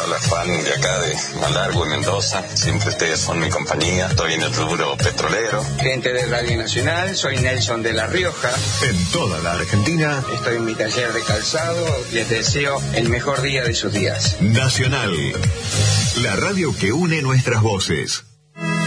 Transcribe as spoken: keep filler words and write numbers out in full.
los fans de acá de Malargüe y Mendoza. Siempre ustedes son mi compañía. Estoy en el rubro petrolero. Gente de Radio Nacional, soy Nelson de La Rioja. En toda la Argentina. Estoy en mi taller de calzado. Les deseo el mejor día de sus días. Nacional, la radio que une nuestras voces.